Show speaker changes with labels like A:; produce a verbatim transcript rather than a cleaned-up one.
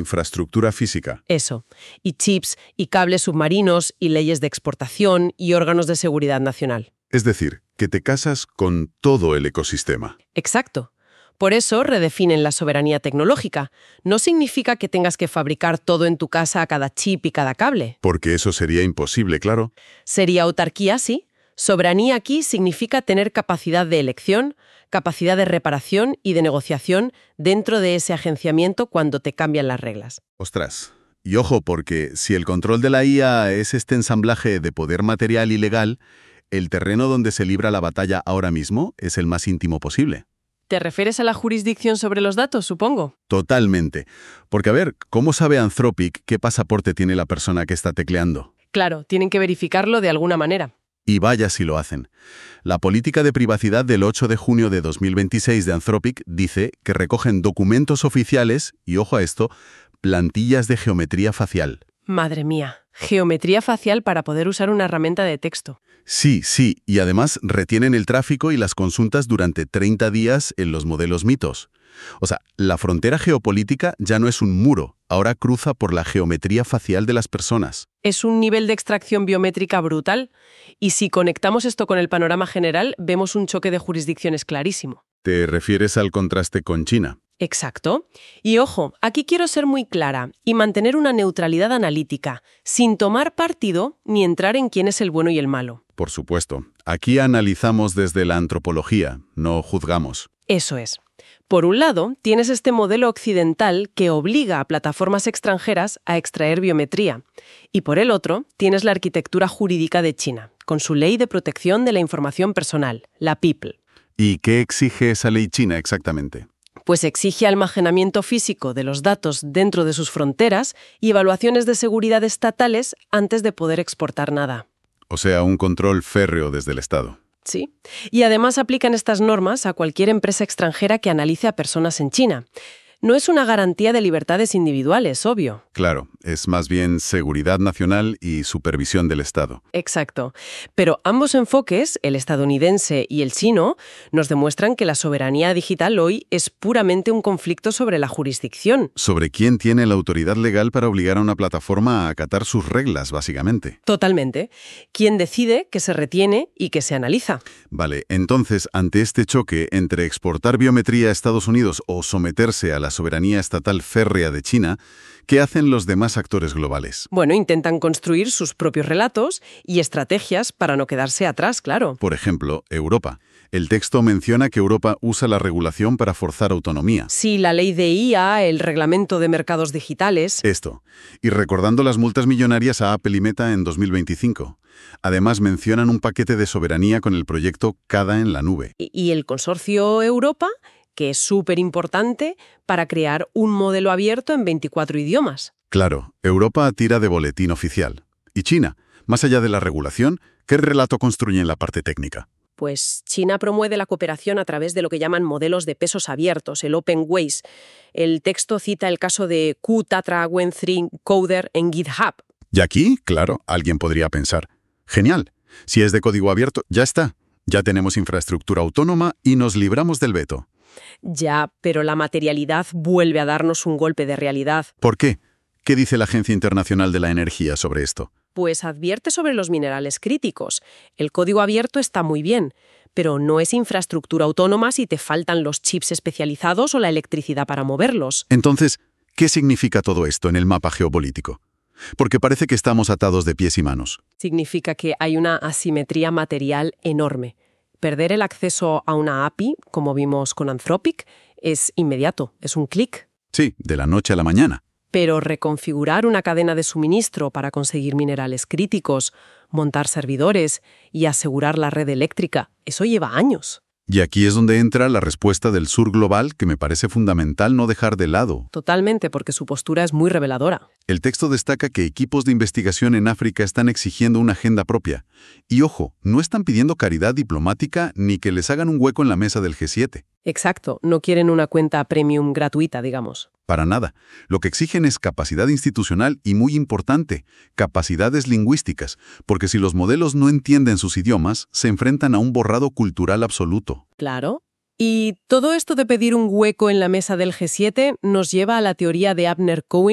A: infraestructura física.
B: Eso. Y chips, y cables submarinos, y leyes de exportación, y órganos de seguridad nacional.
A: Es decir, que te casas con todo el ecosistema.
B: Exacto. Por eso redefinen la soberanía tecnológica. No significa que tengas que fabricar todo en tu casa a cada chip y cada cable.
A: Porque eso sería imposible, claro.
B: Sería autarquía, sí. Soberanía aquí significa tener capacidad de elección, capacidad de reparación y de negociación dentro de ese agenciamiento cuando te cambian las reglas.
A: Ostras. Y ojo, porque si el control de la I A es este ensamblaje de poder material y legal, el terreno donde se libra la batalla ahora mismo es el más íntimo posible.
B: ¿Te refieres a la jurisdicción sobre los datos, supongo?
A: Totalmente. Porque, a ver, ¿cómo sabe Anthropic qué pasaporte tiene la persona que está tecleando?
B: Claro, tienen que verificarlo de alguna manera.
A: Y vaya si lo hacen. La política de privacidad del ocho de junio de dos mil veintiséis de Anthropic dice que recogen documentos oficiales, y ojo a esto, plantillas de geometría facial.
B: Madre mía, geometría facial para poder usar una herramienta de texto.
A: Sí, sí, y además retienen el tráfico y las consultas durante treinta días en los modelos mitos. O sea, la frontera geopolítica ya no es un muro, ahora cruza por la geometría facial de las personas.
B: Es un nivel de extracción biométrica brutal, y si conectamos esto con el panorama general, vemos un choque de jurisdicciones clarísimo.
A: ¿Te refieres al contraste con China?
B: Exacto. Y ojo, aquí quiero ser muy clara y mantener una neutralidad analítica, sin tomar partido ni entrar en quién es el bueno y el malo.
A: Por supuesto. Aquí analizamos desde la antropología, no juzgamos.
B: Eso es. Por un lado, tienes este modelo occidental que obliga a plataformas extranjeras a extraer biometría. Y por el otro, tienes la arquitectura jurídica de China, con su Ley de Protección de la Información Personal, la P I P L.
A: ¿Y qué exige esa ley china exactamente?
B: Pues exige almacenamiento físico de los datos dentro de sus fronteras y evaluaciones de seguridad estatales antes de poder exportar nada.
A: O sea, un control férreo desde el Estado.
B: Sí. Y además aplican estas normas a cualquier empresa extranjera que analice a personas en China. No es una garantía de libertades individuales, obvio.
A: Claro, es más bien seguridad nacional y supervisión del Estado.
B: Exacto. Pero ambos enfoques, el estadounidense y el chino, nos demuestran que la soberanía digital hoy es puramente un conflicto sobre la jurisdicción.
A: Sobre quién tiene la autoridad legal para obligar a una plataforma a acatar sus reglas, básicamente.
B: Totalmente. ¿Quién decide qué se retiene y qué se analiza?
A: Vale, entonces, ante este choque entre exportar biometría a Estados Unidos o someterse a la soberanía estatal férrea de China, ¿qué hacen los demás actores globales?
B: Bueno, intentan construir sus propios relatos y estrategias para no quedarse atrás, claro.
A: Por ejemplo, Europa. El texto menciona que Europa usa la regulación para forzar autonomía.
B: Sí, la ley de I A, el reglamento de mercados digitales.
A: Esto. Y recordando las multas millonarias a Apple y Meta en dos mil veinticinco. Además, mencionan un paquete de soberanía con el proyecto CADA en la nube.
B: Y el consorcio Europa, que es súper importante para crear un modelo abierto en veinticuatro idiomas.
A: Claro, Europa tira de boletín oficial. ¿Y China? Más allá de la regulación, ¿qué relato construye en la parte técnica?
B: Pues China promueve la cooperación a través de lo que llaman modelos de pesos abiertos, el Open Ways. El texto cita el caso de Q Tatra Wen tres Coder en GitHub.
A: Y aquí, claro, alguien podría pensar, genial, si es de código abierto, ya está. Ya tenemos infraestructura autónoma y nos libramos del veto.
B: Ya, pero la materialidad vuelve a darnos un golpe de realidad.
A: ¿Por qué? ¿Qué dice la Agencia Internacional de la Energía sobre esto?
B: Pues advierte sobre los minerales críticos. El código abierto está muy bien, pero no es infraestructura autónoma si te faltan los chips especializados o la electricidad para moverlos.
A: Entonces, ¿qué significa todo esto en el mapa geopolítico? Porque parece que estamos atados de pies y manos.
B: Significa que hay una asimetría material enorme. Perder el acceso a una A P I, como vimos con Anthropic, es inmediato, es un clic.
A: Sí, de la noche a la mañana.
B: Pero reconfigurar una cadena de suministro para conseguir minerales críticos, montar servidores y asegurar la red eléctrica, eso lleva años.
A: Y aquí es donde entra la respuesta del sur global, que me parece fundamental no dejar de lado.
B: Totalmente, porque su postura es muy reveladora.
A: El texto destaca que equipos de investigación en África están exigiendo una agenda propia. Y ojo, no están pidiendo caridad diplomática ni que les hagan un hueco en la mesa del G siete.
B: Exacto, no quieren una cuenta premium gratuita, digamos.
A: Para nada. Lo que exigen es capacidad institucional y, muy importante, capacidades lingüísticas, porque si los modelos no entienden sus idiomas, se enfrentan a un borrado cultural absoluto.
B: Claro. Y todo esto de pedir un hueco en la mesa del G siete nos lleva a la teoría de Abner Cohen